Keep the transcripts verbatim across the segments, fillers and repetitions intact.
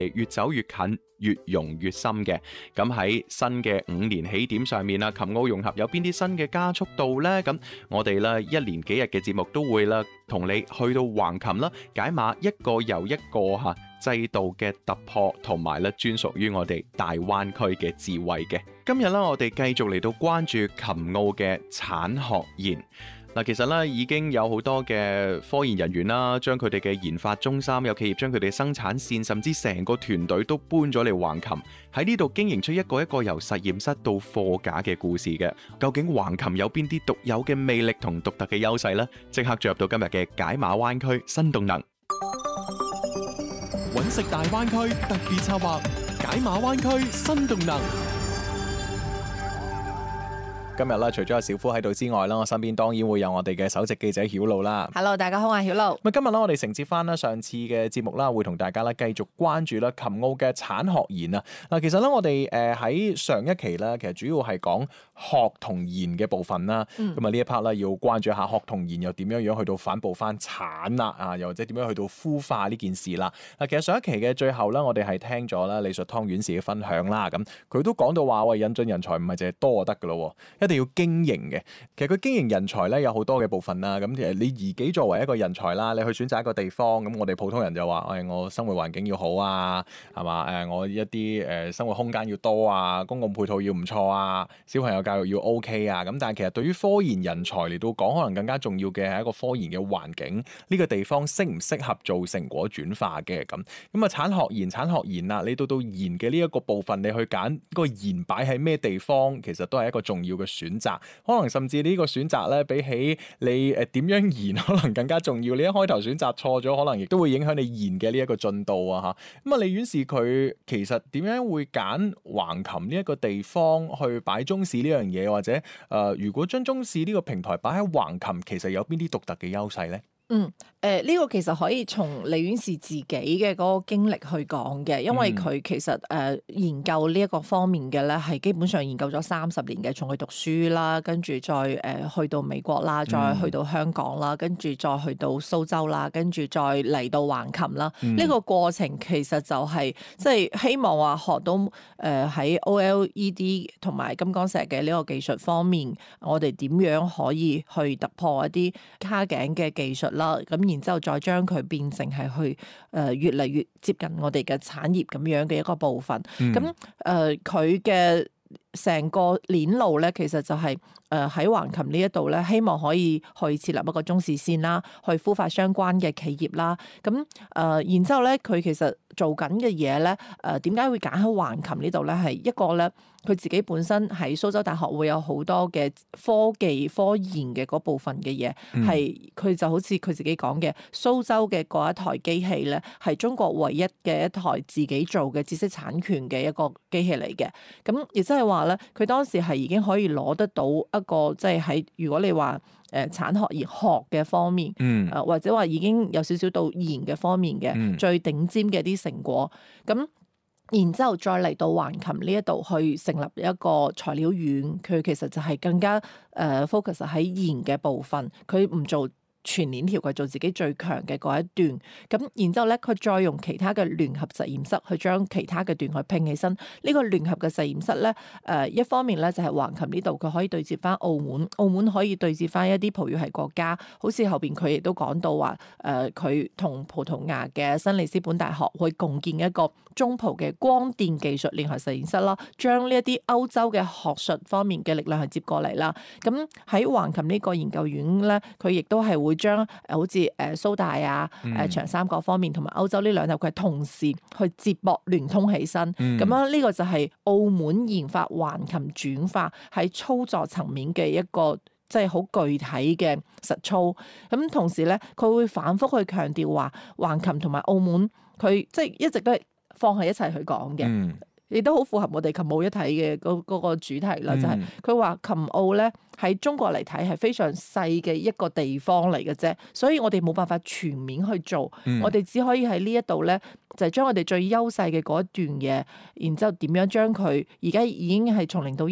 越走越近，越融越深嘅。咁喺新嘅五年起點上面啦，琴澳融合有邊啲新嘅加速度呢？咁我哋咧一連幾日嘅節目都會啦，同你去到橫琴啦，解碼一個又一個嚇制度嘅突破，同埋咧專屬於我哋大灣區嘅智慧嘅。今日咧，我哋繼續嚟到關注琴澳嘅產學研。嗱，其實咧已經有好多嘅科研人員啦，將佢哋嘅研發中心，有企業將佢哋嘅生產線，甚至成個團隊都搬咗嚟橫琴，喺呢度經營出一個一個由實驗室到貨架嘅故事嘅。究竟橫琴有邊啲獨有嘅魅力同獨特嘅優勢呢？即刻進入到今日嘅解碼灣區新動能， 揾食大灣區特別策劃，解碼灣區新動能。 今日啦，除咗阿小夫喺度之外啦，我身邊當然會有我哋嘅首席記者曉露啦。 Hello， 大家好，我係曉露。 咁今日啦，我哋承接翻啦上次嘅節目啦，會同大家咧繼續關注啦琴澳嘅產學研啊。嗱，其實咧我哋誒喺上一期咧，其實主要係講學同研嘅部分啦。咁啊、嗯、呢一 part 咧要關注下學同研又點樣樣去到反哺翻產啦啊，又或者點樣去到孵化呢件事啦。嗱，其實上一期嘅最後咧，我哋係聽咗啦李淑湯院士嘅分享啦。咁佢都講到話喂，引進人才唔係淨係多就得噶咯，一定要經營嘅。其實佢經營人才咧有好多嘅部分啦。咁其實你自己作為一個人才啦，你去選擇一個地方，咁我哋普通人就話，誒、哎，我生活環境要好啊，係嘛？誒，我一啲誒生活空間要多啊，公共配套要唔錯啊，小朋友教育要 OK 啊。咁但係其實對於科研人才嚟到講，可能更加重要嘅係一個科研嘅環境，呢、這個地方適唔適合做成果轉化嘅咁。咁啊，產學研、產學研啊，你到到研嘅呢一個部分，你去揀個研擺喺咩地方，其實都係一個重要嘅選擇。可能甚至呢個選擇咧，比起你誒點樣研，可能更加重要。你一開頭選擇錯咗，可能亦都會影響你研嘅呢一個進度啊！嚇咁啊，李院士佢其實點樣會揀橫琴呢一個地方去擺中試呢樣嘢，或者誒、呃，如果將中試呢個平台擺喺橫琴，其實有邊啲獨特嘅優勢咧？ 嗯，誒、呃、呢、這個其實可以從李院士自己嘅嗰個經歷去講嘅，因為佢其實誒、呃、研究呢一個方面嘅咧，係基本上研究咗三十年嘅，從佢讀書啦，跟住再誒、呃、去到美國啦，再去到香港啦，跟住再去到蘇州啦，跟住再嚟到橫琴啦。呢、嗯、個過程其實就係即係希望話學到誒喺 O L E D 同埋金剛石嘅呢個技術方面，我哋點樣可以去突破一啲卡頸嘅技術啦。咁然之後再將佢變成係去誒、呃、越嚟越接近我哋嘅產業咁樣嘅一個部分。咁誒佢嘅成個鏈路咧，其實就係誒喺橫琴呢一度咧，希望可以去設立一個中試線啦，去孵化相關嘅企業啦。咁誒、呃、然之後咧，佢其實做緊嘅嘢咧，誒點解會揀喺橫琴呢度咧？係一個咧，佢自己本身喺蘇州大學會有好多嘅科技科研嘅嗰部分嘅嘢，係佢、嗯、就好似佢自己講嘅，蘇州嘅嗰一台機器咧，係中國唯一嘅一台自己做嘅知識產權嘅一個機器嚟嘅。咁亦即係話咧，佢當時係已經可以攞得到一個即係喺如果你話誒產學研學嘅方面，誒、嗯、或者話已經有少少到研嘅方面嘅、嗯、最頂尖嘅啲成果，咁然之後再嚟到橫琴呢一度去成立一個材料園，佢其實就係更加誒 focus 喺研嘅部分，佢唔做全鏈條，佢做自己最強嘅嗰一段，咁然之後咧，佢再用其他嘅聯合實驗室去將其他嘅段去拼起身。呢、這個聯合嘅實驗室咧，誒、呃、一方面咧就係橫琴呢度，佢可以對接翻澳門，澳門可以對接翻一啲葡語系國家，好似後邊佢亦都講到話，誒佢同葡萄牙嘅新里斯本大學會共建一個中葡嘅光電技術聯合實驗室啦，將呢一啲歐洲嘅學術方面嘅力量係接過嚟啦。咁喺橫琴呢個研究院咧，佢亦都係會。會將誒好似誒蘇大啊、誒、呃、長三角方面同埋歐洲呢兩頭佢係同時去接駁聯通起身，咁樣呢個就係澳門研發橫琴轉化喺操作層面嘅一個即係好具體嘅實操。咁同時咧，佢會反覆去強調話橫琴同埋澳門佢即係一直都係放喺一齊去講嘅。嗯亦都好符合我哋琴澳一體嘅嗰嗰個主題啦，就係佢話琴澳咧喺中國嚟睇係非常細嘅一個地方嚟嘅啫，所以我哋冇辦法全面去做，嗯、我哋只可以喺呢一度咧就係將我哋最優勢嘅嗰一段嘢，然之後點樣將佢而家已經係從零到一啦，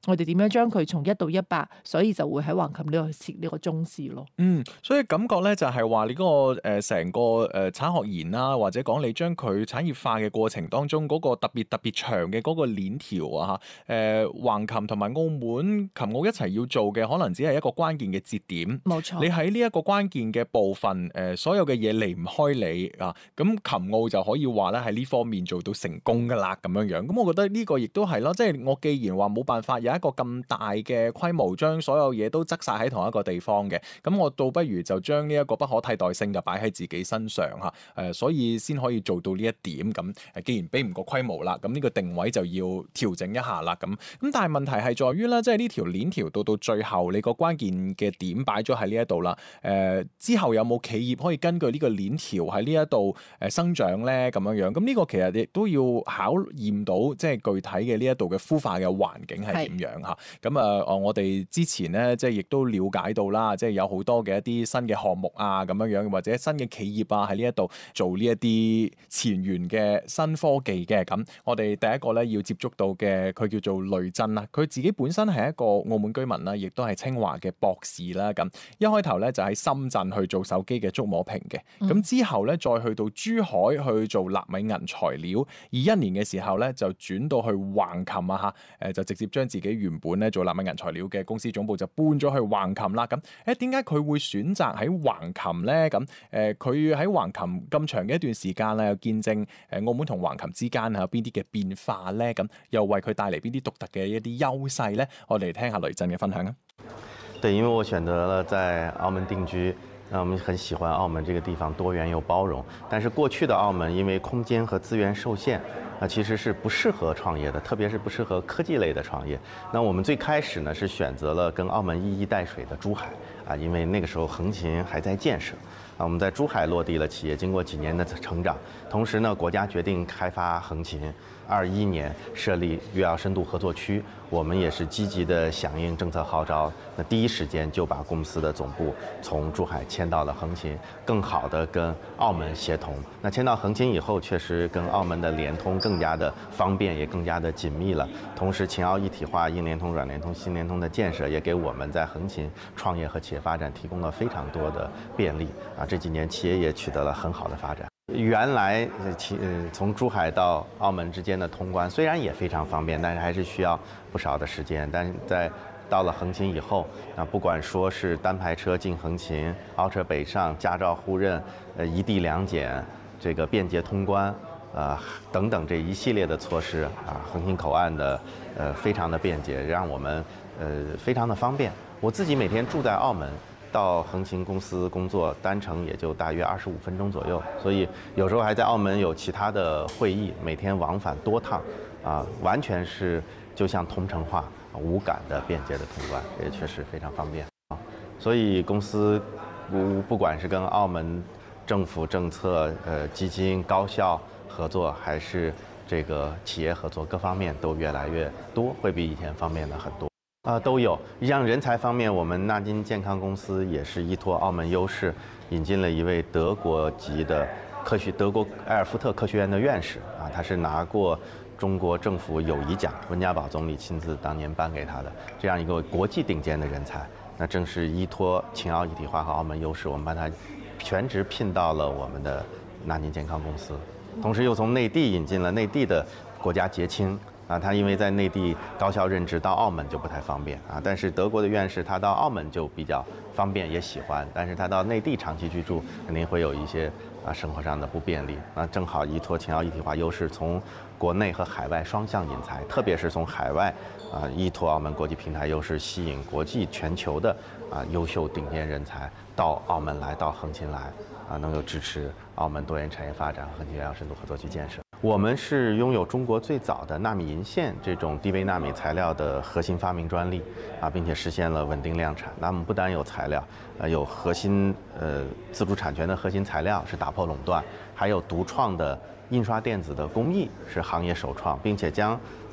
我哋點樣將佢從一到一百，所以就會喺橫琴呢度設呢個中試咯。 嗯，所以感覺咧就係話你嗰、那個誒成、呃、個誒產學研啦，或者講你將佢產業化嘅過程當中嗰個特別特別長嘅嗰個鏈條啊嚇，誒橫琴同埋澳門琴澳一齊要做嘅，可能只係一個關鍵嘅節點。 冇錯， 你喺呢一個關鍵嘅部分，誒、呃、所有嘅嘢離唔開你啊，咁琴澳就可以話咧喺呢方面做到成功噶啦咁樣樣。咁我覺得呢個亦都係咯，即係我既然話冇辦法有一個咁大嘅規模，將所有嘢都側晒喺同一個地方嘅，咁我倒不如就將呢一個不可替代性就擺喺自己身上嚇，誒、呃，所以先可以做到呢一點。咁誒，既然比唔過規模啦，咁呢個定位就要調整一下啦。咁咁，但係問題係在於咧，即係呢條鏈條到到最後，你個關鍵嘅點擺咗喺呢一度啦。誒、呃，之後有冇企業可以根據呢個鏈條喺呢一度誒生長咧？咁樣樣，咁呢個其實亦都要考驗到，即係具體嘅呢一度嘅孵化嘅環境係點樣嚇。咁啊，呃、我哋之前咧，即係亦都了解到啦，即係有好多嘅一啲新嘅項目啊，咁樣樣或者新嘅企業啊，喺呢一度做呢一啲前沿嘅新科技嘅。咁我哋第一個咧要接觸到嘅，佢叫做雷震啦。佢自己本身係一個澳門居民啦，亦都係清華嘅博士啦。咁一開頭咧就喺深圳去做手機嘅觸摸屏嘅，咁、嗯、之後咧再去到珠海去做納米銀材料，二一年嘅時候咧就轉到去橫琴啊嚇，誒就直接將自己原本咧做納米銀材料嘅公司總部就搬咗去橫琴啦。咁誒點解佢會選擇喺橫琴咧？咁誒佢喺橫琴咁長嘅一段時間啦，又見證誒澳門同橫琴之間係有邊啲嘅變化咧？咁又為佢帶嚟邊啲獨特嘅一啲優勢咧？我哋聽下雷震嘅分享啊！ 對，因為我選擇了在澳門定居，那我們很喜歡澳門這個地方多元又包容。但是過去的澳門因為空間和資源受限，啊，其實是不適合創業的，特別是不適合科技類的創業。那我們最開始呢是選擇了跟澳門一衣帶水的珠海，啊，因為那個時候橫琴還在建設。啊，我們在珠海落地了企業，經過幾年的成長，同時呢，國家決定開發橫琴，二一年設立粵澳深度合作區，我們也是積極的響應政策號召，那第一時間就把公司的總部從珠海遷到了橫琴，更好的跟澳門協同。那遷到橫琴以後，確實跟澳門的聯通更加的方便，也更加的緊密了。同時，秦澳一體化、硬聯通、軟聯通、新聯通的建設，也給我們在橫琴創業和企業發展提供了非常多的便利。啊，這幾年企業也取得了很好的發展。原來其從珠海到澳門之間的通關雖然也非常方便，但是還是需要不少的時間。但是在到了橫琴以後，啊，不管說是單排車進橫琴、澳車北上、駕照互認、呃一地兩檢、這個便捷通關，呃等等這一系列的措施啊，橫琴口岸的呃非常的便捷，讓我們呃非常的方便。我自己每天住在澳門，到橫琴公司工作單程也就大約二十五分鐘左右，所以有時候還在澳門有其他的會議，每天往返多趟，啊，完全是就像同城化無感的便捷的通關，也確實非常方便啊。所以公司不不管是跟澳門政府政策、呃基金、高校合作，還是這個企業合作，各方面都越來越多，會比以前方便了很多。啊，都有。像人才方面，我們納金健康公司也是依託澳門優勢，引進了一位德國籍的科學德國埃爾福特科學院的院士啊，他是拿過中國政府友誼獎，溫家寶總理親自當年頒給他的這樣一個國際頂尖的人才。那正是依託秦澳一體化和澳門優勢，我們把他全職聘到了我們的納金健康公司，同時又從內地引進了內地的國家傑青。啊，他因為在內地高校任職，到澳門就不太方便啊。但是德國的院士，他到澳門就比較方便，也喜歡。但是他到內地長期居住，肯定會有一些啊生活上的不便利。那正好依託秦澳一體化優勢，從國內和海外雙向引才，特別是從海外啊依託澳門國際平台優勢，吸引國際全球的啊優秀頂尖人才到澳門來，到橫琴來啊，能夠支持澳門多元產業發展和橫琴粵澳深度合作區建設。我們是擁有中國最早的納米銀線這種低微納米材料的核心發明專利啊，並且實現了穩定量產。那我們不單有材料，呃，有核心呃自主產權的核心材料是打破壟斷，還有獨創的印刷電子的工藝是行業首創，並且將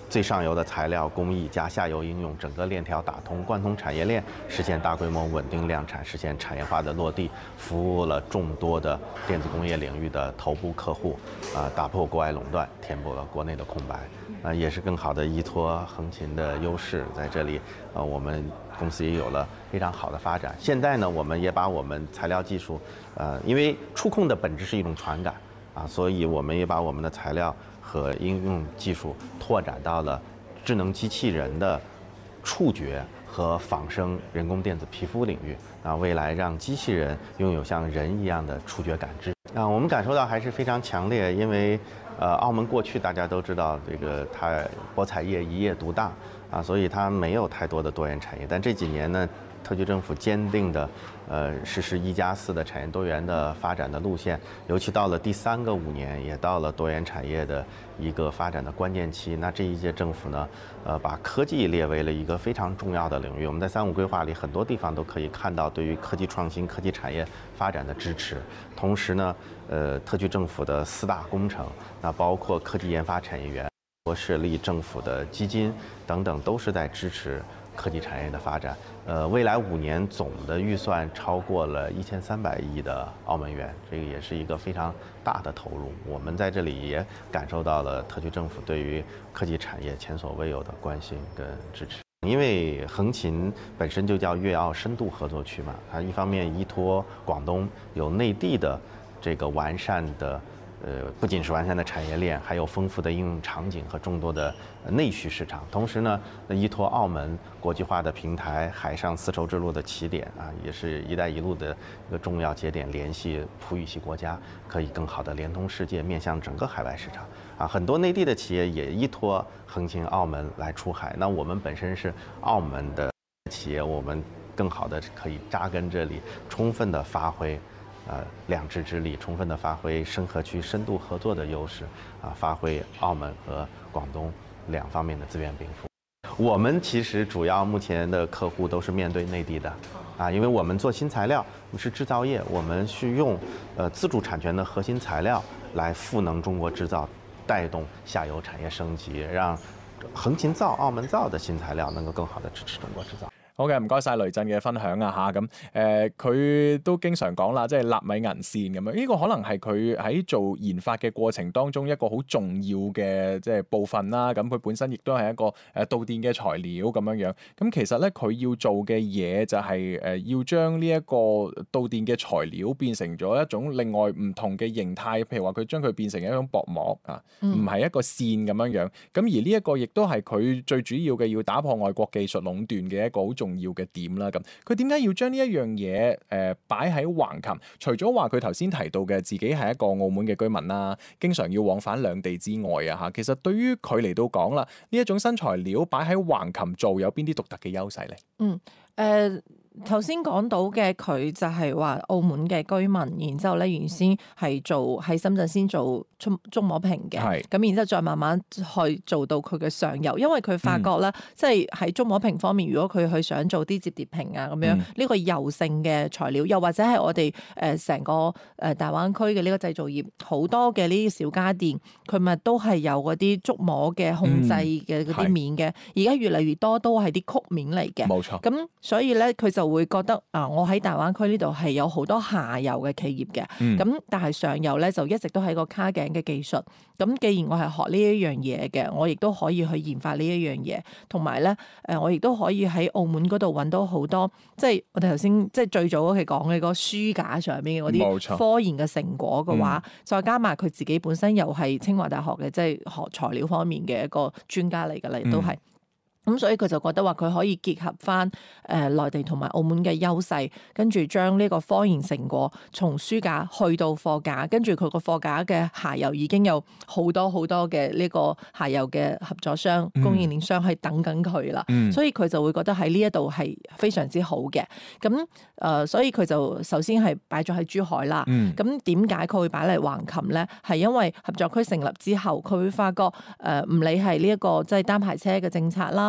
最上游的材料工艺加下游应用，整个链条打通，贯通产业链，实现大规模稳定量产，实现产业化的落地，服务了众多的电子工业领域的头部客户，啊、呃，打破国外垄断，填补了国内的空白，啊、呃，也是更好的依托横琴的优势，在这里，呃，我们公司也有了非常好的发展。现在呢，我们也把我们材料技术，呃，因为触控的本质是一种传感，啊，所以我们也把我们的材料和应用技术拓展到了智能机器人的触觉和仿生人工电子皮肤领域。啊，未来让机器人拥有像人一样的触觉感知。啊，我们感受到还是非常强烈，因为呃，澳门过去大家都知道这个它博彩业一业独大啊，所以它没有太多的多元产业。但这几年呢，特区政府坚定的呃实施一加四的产业多元的发展的路线，尤其到了第三个五年，也到了多元产业的一个发展的关键期。那这一届政府呢，呃，把科技列为了一个非常重要的领域。我们在三五规划里很多地方都可以看到对于科技创新、科技产业发展的支持。同时呢，呃，特区政府的四大工程，那包括科技研发产业园、国设立政府的基金等等，都是在支持科技产业的发展。呃，未来五年总的预算超过了一千三百亿的澳门元，这个也是一个非常大的投入。我们在这里也感受到了特区政府对于科技产业前所未有的关心跟支持。因为横琴本身就叫粤澳深度合作区嘛，它一方面依托广东有内地的这个完善的。呃，不仅是完善的产业链，还有丰富的应用场景和众多的内需市场。同时呢，依托澳门国际化的平台，海上丝绸之路的起点啊，也是一带一路的一个重要节点，联系葡语系国家，可以更好的连通世界，面向整个海外市场。啊，很多内地的企业也依托横琴澳门来出海。那我们本身是澳门的企业，我们更好的可以扎根这里，充分的发挥。呃，两支之力，充分的发挥深合区深度合作的优势，啊，发挥澳门和广东两方面的资源禀赋。我们其实主要目前的客户都是面对内地的，啊，因为我们做新材料，我们是制造业，我们是用呃自主产权的核心材料来赋能中国制造，带动下游产业升级，让横琴造、澳門造的新材料能夠更好地支持中國製造。 好嘅，唔該晒雷震嘅分享啊嚇，咁誒佢都經常講啦，即係納米銀線咁樣，呢個可能係佢喺做研發嘅過程當中一個好重要嘅即係部分啦。咁佢本身亦都係一個誒導電嘅材料咁樣樣。咁其實咧佢要做嘅嘢就係誒要將呢一個導電嘅材料變成咗一種另外唔同嘅形態，譬如話佢將佢變成一種薄膜啊，唔係一個線咁樣樣。咁而呢一個亦都係佢最主要嘅要打破外國技術壟斷嘅一個好重要嘅點啦。咁佢點解要將呢一樣嘢誒擺喺橫琴？除咗話佢頭先提到嘅自己係一個澳門嘅居民啦，經常要往返兩地之外啊嚇，其實對於佢嚟到講啦，呢一種新材料擺喺橫琴做有邊啲獨特嘅優勢咧？ 嗯，誒、呃。頭先講到嘅佢就係話澳門嘅居民，然之後咧原先係做喺深圳先做中中磨平嘅，咁然之後再慢慢去做到佢嘅上游，因為佢發覺咧，嗯、即係喺中磨平方面，如果佢去想做啲摺疊屏啊咁樣，呢、嗯、個柔性嘅材料，又或者係我哋誒成個誒大灣區嘅呢個製造業，好多嘅呢啲小家電，佢咪都係有嗰啲觸摸嘅控制嘅嗰啲面嘅，而家、嗯、越嚟越多都係啲曲面嚟嘅，冇錯。咁所以咧佢就就會覺得啊，我喺大灣區呢度係有好多下游嘅企業嘅，咁、嗯、但係上游咧就一直都係個卡頸嘅技術。咁既然我係學呢一樣嘢嘅，我亦都可以去研發呢一樣嘢，同埋咧誒，我亦都可以喺澳門嗰度揾到好多，即係我哋頭先即係最早嗰期講嘅嗰個書架上面嘅嗰啲科研嘅成果嘅話，嗯、再加埋佢自己本身又係清華大學嘅，即係學材料方面嘅一個專家嚟㗎啦，亦都係。咁所以佢就覺得話佢可以結合翻誒內地同埋澳門嘅優勢，跟住將呢個科研成果從書架去到貨架，跟住佢個貨架嘅下游已經有好多好多嘅呢個下游嘅合作商、嗯、供應鏈商係等緊佢啦，嗯、所以佢就會覺得喺呢一度係非常之好嘅。咁誒、呃，所以佢就首先係擺咗喺珠海啦。咁點解佢會擺嚟橫琴咧？係因為合作區成立之後，佢會發覺誒唔理係呢一個即係單排車嘅政策啦。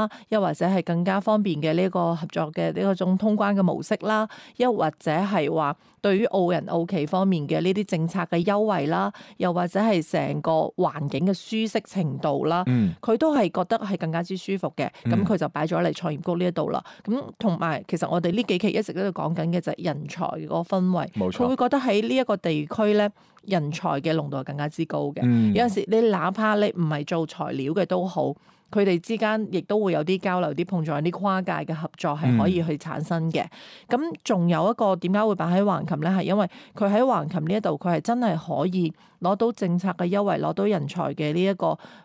啦，又或者係更加方便嘅呢個合作嘅呢個種通關嘅模式啦，又或者係話對於澳人澳企方面嘅呢啲政策嘅優惠啦，又或者係成個環境嘅舒適程度啦，佢、嗯、都係覺得係更加之舒服嘅，咁佢、嗯、就擺咗嚟創業谷呢一度啦。咁同埋其實我哋呢幾期一直喺度講緊嘅就係人才嗰個氛圍，佢冇錯，會覺得喺呢一個地區咧，人才嘅濃度係更加之高嘅。嗯、有陣時你哪怕你唔係做材料嘅都好，佢哋之間亦都會有啲交流、啲碰撞、啲跨界嘅合作係可以去產生嘅。咁仲、嗯、有一個點解會擺喺橫琴咧？係因為佢喺橫琴呢一度，佢係真係可以攞到政策嘅優惠，攞到人才嘅呢一個